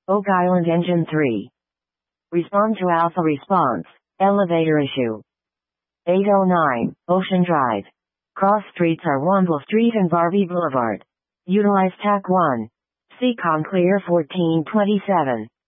Oak Island Engine 3. Respond to Alpha response. Elevator issue. 809, Ocean Drive. Cross streets are Womble Street and Barbie Boulevard. Utilize TAC 1. Seacon Clear 1427.